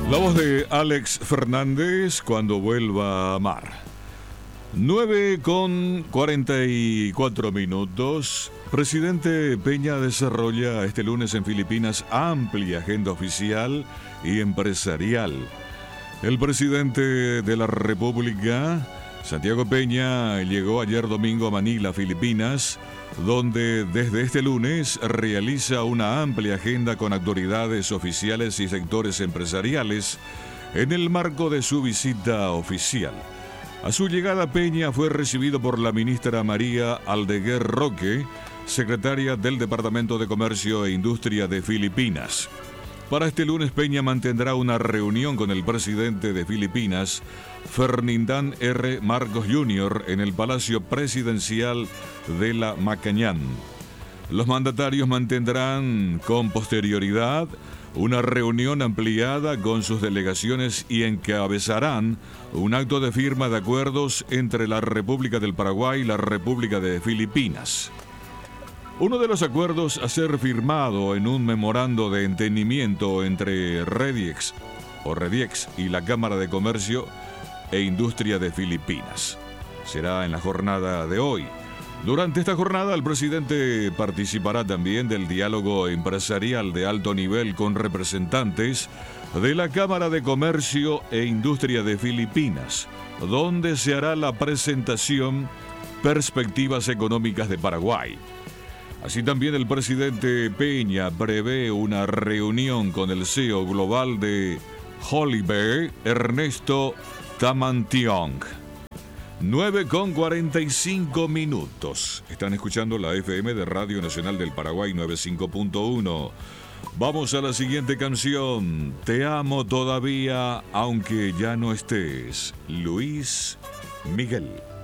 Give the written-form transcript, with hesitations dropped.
La voz de Alex Fernández, Cuando vuelva a amar. 9:44. Presidente Peña desarrolla este lunes en Filipinas amplia agenda oficial y empresarial. El presidente de la República, Santiago Peña, llegó ayer domingo a Manila, Filipinas, donde desde este lunes realiza una amplia agenda con autoridades oficiales y sectores empresariales en el marco de su visita oficial. A su llegada, Peña fue recibido por la ministra María Aldeguer Roque, secretaria del Departamento de Comercio e Industria de Filipinas. Para este lunes, Peña mantendrá una reunión con el presidente de Filipinas, Ferdinand R. Marcos Jr., en el Palacio Presidencial de la Malacañang. Los mandatarios mantendrán con posterioridad una reunión ampliada con sus delegaciones y encabezarán un acto de firma de acuerdos entre la República del Paraguay y la República de Filipinas. Uno de los acuerdos a ser firmado en un memorando de entendimiento entre Rediex y la Cámara de Comercio e Industria de Filipinas. Será en la jornada de hoy. Durante esta jornada, el presidente participará también del diálogo empresarial de alto nivel con representantes de la Cámara de Comercio e Industria de Filipinas, donde se hará la presentación Perspectivas Económicas de Paraguay. Así también el presidente Peña prevé una reunión con el CEO global de Jollibee, Ernesto Tamantiong. 9:45. Están escuchando la FM de Radio Nacional del Paraguay 95.1. Vamos a la siguiente canción. Te amo todavía, aunque ya no estés. Luis Miguel.